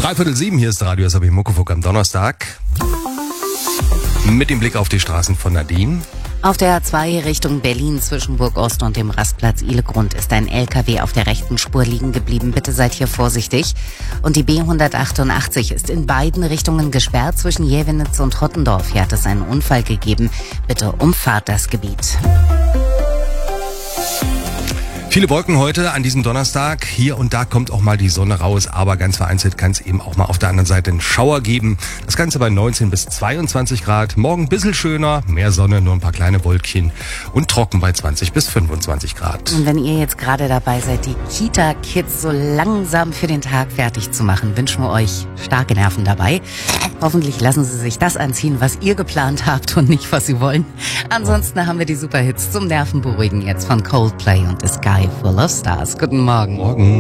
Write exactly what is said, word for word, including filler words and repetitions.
Dreiviertel sieben, hier ist Radio Sabine Muckefuck am Donnerstag. Mit dem Blick auf die Straßen von Nadine. Auf der A zwei Richtung Berlin zwischen Burg-Ost und dem Rastplatz Ihlegrund ist ein L K W auf der rechten Spur liegen geblieben. Bitte seid hier vorsichtig. Und die B hundertachtundachtzig ist in beiden Richtungen gesperrt. Zwischen Jevenitz und Hottendorf hier hat es einen Unfall gegeben. Bitte umfahrt das Gebiet. Viele Wolken heute an diesem Donnerstag. Hier und da kommt auch mal die Sonne raus, aber ganz vereinzelt kann es eben auch mal auf der anderen Seite einen Schauer geben. Das Ganze bei neunzehn bis zweiundzwanzig Grad. Morgen ein bisschen schöner, mehr Sonne, nur ein paar kleine Wolkchen und trocken bei zwanzig bis fünfundzwanzig Grad. Und wenn ihr jetzt gerade dabei seid, die Kita-Kids so langsam für den Tag fertig zu machen, wünschen wir euch starke Nerven dabei. Hoffentlich lassen sie sich das anziehen, was ihr geplant habt und nicht, was sie wollen. Ansonsten haben wir die Superhits zum Nervenberuhigen jetzt von Coldplay und The Sky Full of Stars. Guten Morgen. Morgen.